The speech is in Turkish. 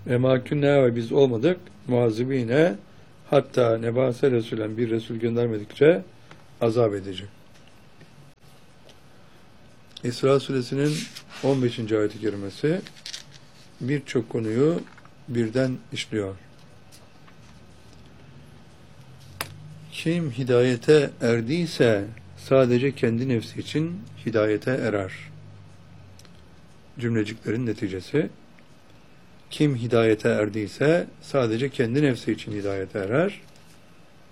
Ema künne ve biz olmadık muazibine hatta nebase Resulen bir Resul göndermedikçe azap edici. İsra suresinin 15. ayet-i kerimesi birçok konuyu birden işliyor. Kim hidayete erdiyse sadece kendi nefsi için hidayete erer. Cümleciklerin neticesi, kim hidayete erdiyse sadece kendi nefsi için hidayete erer.